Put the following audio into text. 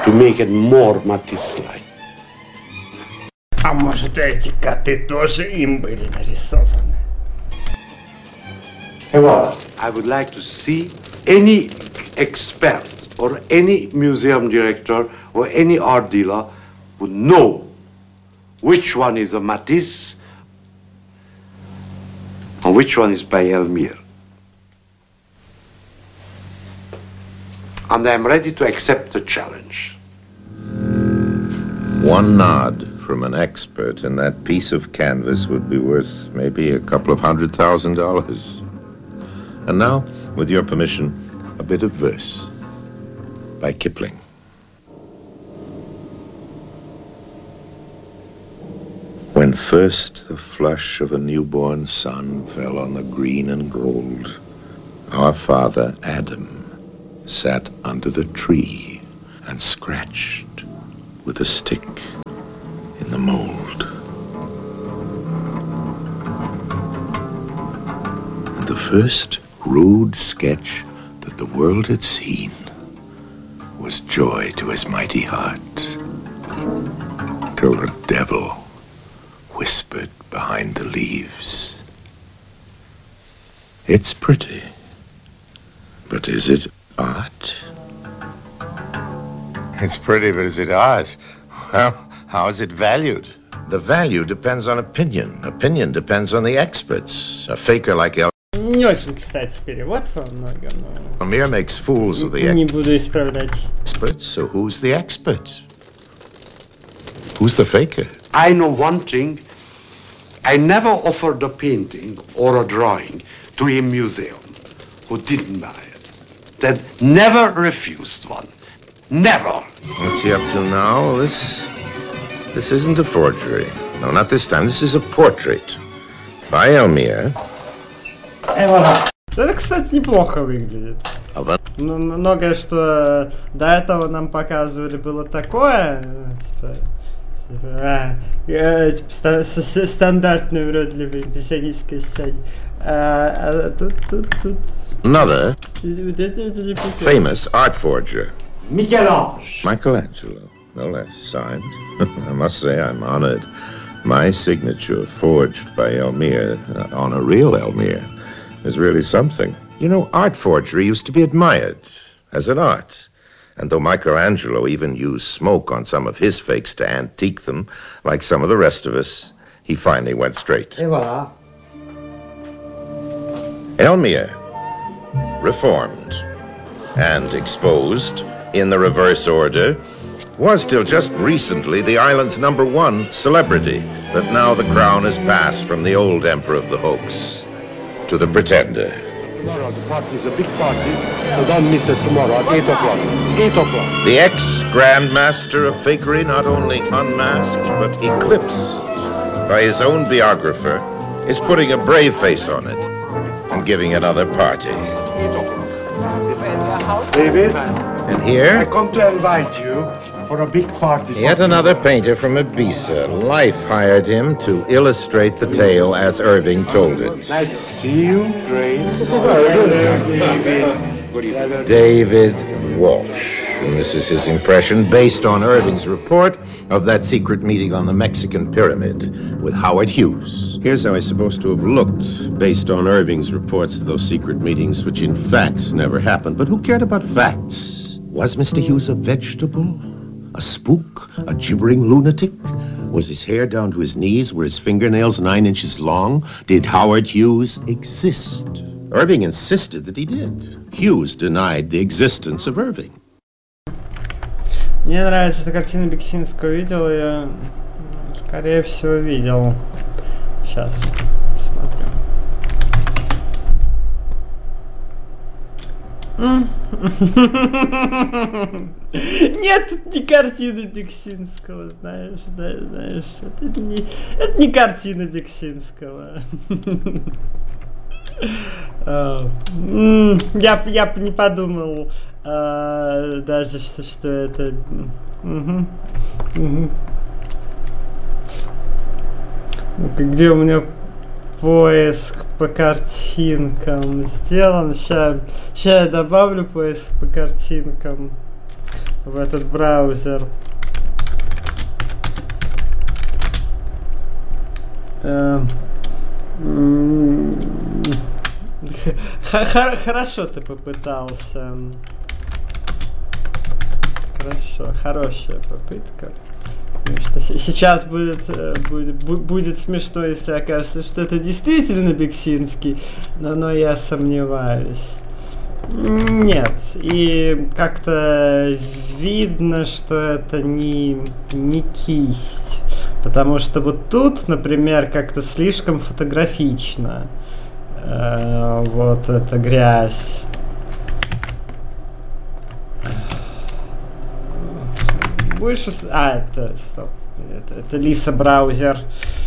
to make it more Matisse-like. А может, эти коты тоже им были нарисованы? Well, I would like to see any expert or any museum director or any art dealer would know which one is a Matisse and which one is by Elmire. And I'm ready to accept the challenge. One nod from an expert and that piece of canvas would be worth maybe a couple of $100,000. And now, with your permission, a bit of verse by Kipling. When first the flush of a newborn sun fell on the green and gold, our father Adam sat under the tree and scratched with a stick in the mold. And the first rude sketch that the world had seen was joy to his mighty heart, till the devil whispered behind the leaves, "It's pretty, but is it art?" It's pretty, but is it art? Well, how is it valued? The value depends on opinion. Opinion depends on the experts. A faker like Не очень, кстати, перевод во многом, но... Elmire makes fools of the Не буду исправлять. experts, so who's the expert? Who's the faker? I know one thing. I never offered a painting or a drawing to a museum who didn't buy it. That never refused one. Never. What's he up to now? This isn't a forgery. No, not this time. This is a portrait by Elmire. Это, кстати, неплохо выглядит. Ну, многое, что до этого нам показывали, было такое, стандартной уродливой импрессионистской сцене. Тут... Another famous art forger. Michelangelo, no less, signed. I must say I'm honored. My signature, forged by Elmire on a real Elmire, is really something. You know, art forgery used to be admired as an art. And though Michelangelo even used smoke on some of his fakes to antique them, like some of the rest of us, he finally went straight. Elmire, reformed and exposed in the reverse order, was till just recently the island's #1 celebrity, but now the crown has passed from the old emperor of the hoax to the pretender. Tomorrow the party is a big party, so don't miss it tomorrow at 8 o'clock. 8 o'clock. The ex-grandmaster of fakery not only unmasked but eclipsed by his own biographer is putting a brave face on it and giving another party. David, And here, I come to invite you for a big party. yet another painter from Ibiza. Life hired him to illustrate the tale as Irving told it. Nice to see you. Great. David Walsh. And this is his impression based on Irving's report of that secret meeting on the Mexican pyramid with Howard Hughes. Here's how he's supposed to have looked based on Irving's reports of those secret meetings, which in fact never happened. But who cared about facts? Was Mr. Hughes a vegetable? A spook? A gibbering lunatic? Was his hair down to his knees? Were his fingernails 9 inches long? Did Howard Hughes exist? Irving insisted that he did. Hughes denied the existence of Irving. Мне нравится эта картина Бексинского. Видел ее? Скорее всего, видел. Сейчас посмотрю. Нет, это не картина Бексинского, знаешь, это не картина Бексинского. Я бы не подумал даже, что это... Где у меня поиск по картинкам сделан? Сейчас я добавлю поиск по картинкам. в этот браузер. Хорошо ты попытался. Хорошо, хорошая попытка. Что сейчас будет смешно, если окажется, что это действительно Бексинский, но я сомневаюсь. Нет, и как-то видно, что это не кисть, потому что вот тут, например, как-то слишком фотографично. Вот эта грязь. Больше... это стоп. Это Лиса браузер.